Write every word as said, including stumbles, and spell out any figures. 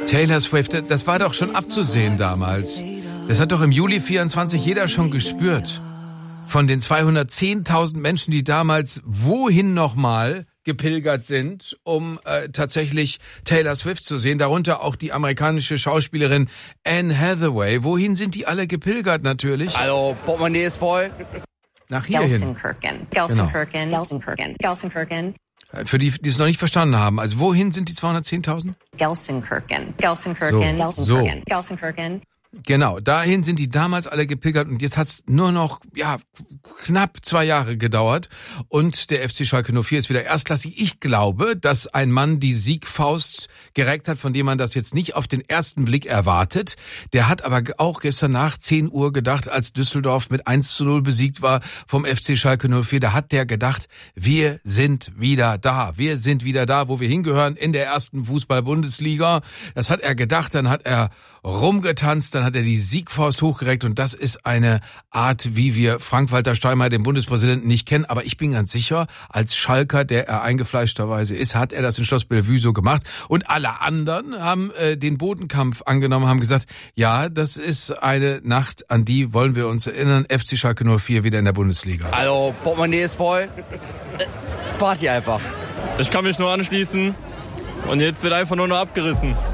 Taylor Swift, das war doch schon abzusehen damals. Das hat doch im Juli vierundzwanzig jeder schon gespürt. Von den zweihundertzehntausend Menschen, die damals wohin nochmal gepilgert sind, um äh, tatsächlich Taylor Swift zu sehen, darunter auch die amerikanische Schauspielerin Anne Hathaway. Wohin sind die alle gepilgert natürlich? Also, Portemonnaie ist voll. Nach hierhin. Gelsenkirchen, Gelsenkirchen, genau. Gelsenkirchen, Gelsenkirchen. Für die, die es noch nicht verstanden haben. Also wohin sind die zweihundertzehntausend? Gelsenkirchen, Gelsenkirchen, so, so. Gelsenkirchen, Gelsenkirchen. Genau, dahin sind die damals alle gepilgert und jetzt hat's nur noch ja knapp zwei Jahre gedauert und der F C Schalke null vier ist wieder erstklassig. Ich glaube, dass ein Mann die Siegfaust gereckt hat, von dem man das jetzt nicht auf den ersten Blick erwartet. Der hat aber auch gestern nach zehn Uhr gedacht, als Düsseldorf mit eins zu null besiegt war vom F C Schalke null vier, da hat der gedacht, wir sind wieder da. Wir sind wieder da, wo wir hingehören, in der ersten Fußball-Bundesliga. Das hat er gedacht, dann hat er rumgetanzt, dann hat er die Siegfaust hochgereckt und das ist eine Art, wie wir Frank-Walter Steinmeier, den Bundespräsidenten, nicht kennen. Aber ich bin ganz sicher, als Schalker, der er eingefleischterweise ist, hat er das in Schloss Bellevue so gemacht. Und alle anderen haben äh, den Bodenkampf angenommen, haben gesagt, ja, das ist eine Nacht, an die wollen wir uns erinnern. F C Schalke null vier wieder in der Bundesliga. Also, Portemonnaie ist voll. Party einfach. Ich kann mich nur anschließen und jetzt wird einfach nur noch abgerissen.